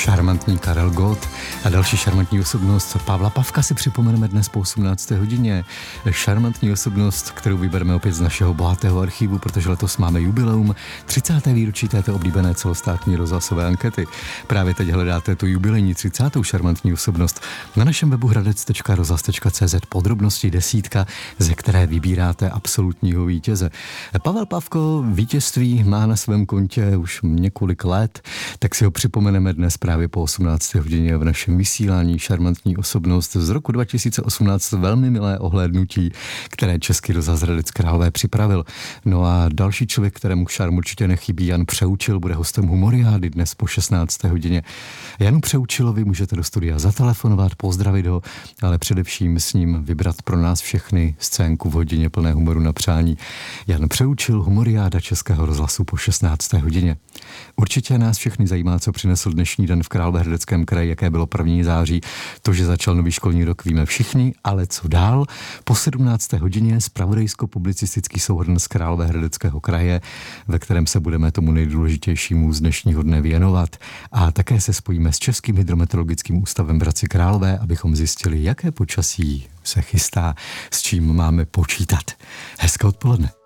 šarmantní Karel Gott a další šarmantní osobnost Pavla Pavka si připomeneme dnes po 18. hodině. Šarmantní osobnost, kterou vybereme opět z našeho bohatého archivu, protože letos máme jubileum 30. výročí této oblíbené celostátní rozhlasové ankety. Právě teď hledáte tu jubilejní 30. šarmantní osobnost na našem webu hradec.rozhlas.cz, podrobnosti desítka, ze které vybíráte absolutního vítěze. Pavel Pavko vítězství má na svém kontě už několik let, tak si ho připomeneme dnes právě po 18. hodině v našem vysílání. Šarmantní osobnost z roku 2018, velmi milé ohlédnutí, které Český rozhlas Hradec Králové připravil. No a další člověk, kterému šarm určitě nechybí, Jan Přeučil, bude hostem Humoriády dnes po 16. hodině. Janu Přeučilovi můžete do studia zatelefonovat, pozdravit ho, ale především s ním vybrat pro nás všechny scénku v hodině plné humoru na přání. Jan Přeučil, Humoriáda Českého rozhlasu po 16. hodině. Určitě nás všechny zajímá, co přinesl dnešní den v Královéhradeckém kraji, jaké bylo 1. září. To, že začal nový školní rok, víme všichni, ale co dál? Po 17. hodině zpravodajsko-publicistický souhrn z Královéhradeckého kraje, ve kterém se budeme tomu nejdůležitějšímu z dnešního dne věnovat. A také se spojíme s Českým hydrometeorologickým ústavem v Hradci Králové, abychom zjistili, jaké počasí se chystá, s čím máme počítat. Hezké odpoledne.